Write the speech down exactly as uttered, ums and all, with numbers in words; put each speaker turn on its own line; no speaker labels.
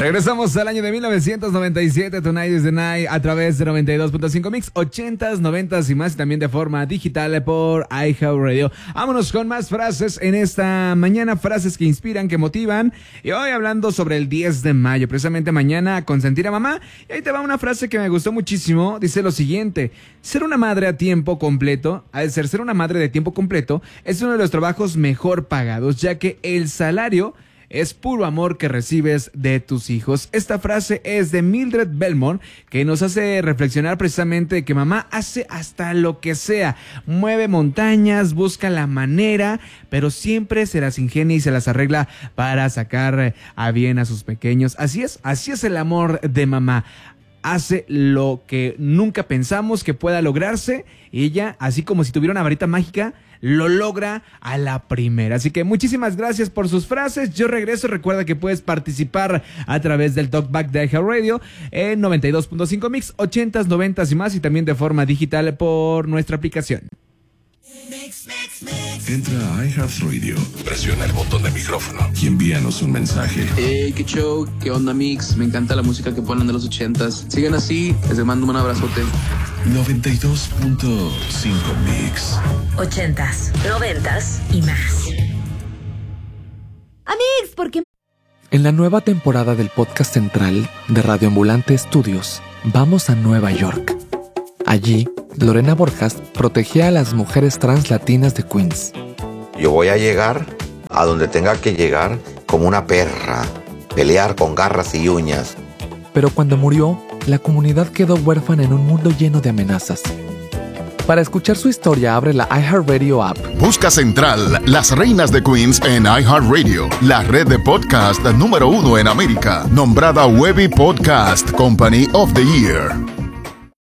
Regresamos al año de mil novecientos noventa y siete, Tonight is the Night, a través de noventa y dos punto cinco Mix, ochentas, noventas y más, y también de forma digital por iHeartRadio. Vámonos con más frases en esta mañana, frases que inspiran, que motivan, y hoy hablando sobre el diez de mayo, precisamente mañana, consentir a mamá. Y ahí te va una frase que me gustó muchísimo, dice lo siguiente: ser una madre a tiempo completo, al ser ser una madre de tiempo completo, es uno de los trabajos mejor pagados, ya que el salario es puro amor que recibes de tus hijos. Esta frase es de Mildred Belmont, que nos hace reflexionar precisamente que mamá hace hasta lo que sea, mueve montañas, busca la manera, pero siempre se las ingenia y se las arregla para sacar a bien a sus pequeños. Así es, así es el amor de mamá. Hace lo que nunca pensamos que pueda lograrse. Ella, así como si tuviera una varita mágica, lo logra a la primera. Así que muchísimas gracias por sus frases. Yo regreso. Recuerda que puedes participar a través del Talkback de iHeartRadio en noventa y dos punto cinco Mix, ochentas, noventas y más, y también de forma digital por nuestra aplicación.
Entra a iHeartRadio, presiona el botón de micrófono y envíanos un mensaje.
Hey, qué show, qué onda, Mix. Me encanta la música que ponen de los ochentas. Sigan así, les mando un abrazote.
noventa y dos punto cinco Mix.
Ochentas, noventas y más.
Amigos, ¿por qué?
En la nueva temporada del podcast central de Radio Ambulante Estudios, vamos a Nueva York. Allí, Lorena Borjas protegía a las mujeres trans latinas de Queens.
Yo voy a llegar a donde tenga que llegar como una perra, pelear con garras y uñas.
Pero cuando murió, la comunidad quedó huérfana en un mundo lleno de amenazas. Para escuchar su historia, abre la iHeartRadio app.
Busca Central, las reinas de Queens en iHeartRadio, la red de podcast número uno en América, nombrada Webby Podcast Company of the Year.